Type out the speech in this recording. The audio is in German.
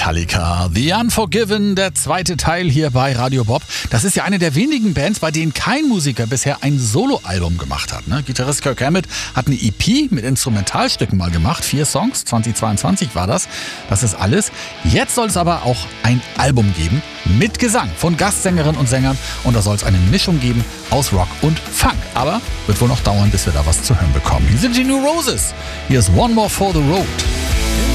Metallica, The Unforgiven, der zweite Teil hier bei Radio Bob. Das ist ja eine der wenigen Bands, bei denen kein Musiker bisher ein Soloalbum gemacht hat. Ne? Gitarrist Kirk Hammett hat eine EP mit Instrumentalstücken mal gemacht. 4 Songs, 2022 war das. Das ist alles. Jetzt soll es aber auch ein Album geben mit Gesang von Gastsängerinnen und Sängern. Und da soll es eine Mischung geben aus Rock und Funk. Aber wird wohl noch dauern, bis wir da was zu hören bekommen. Hier sind die New Roses. Hier ist One More for the Road.